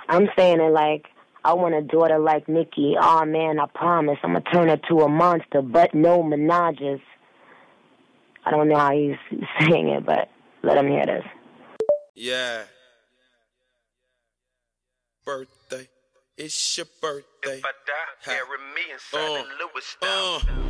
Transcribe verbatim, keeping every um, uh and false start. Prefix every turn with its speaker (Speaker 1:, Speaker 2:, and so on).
Speaker 1: I'm saying it like, I want a daughter like Nicki. Oh man, I promise I'm gonna turn her to a monster, but no menages. I don't know how he's saying it, but let him hear this.
Speaker 2: Yeah. Birthday. It's your birthday.
Speaker 3: If I die, carry me inside
Speaker 2: uh,
Speaker 3: the Louis style.
Speaker 2: Uh.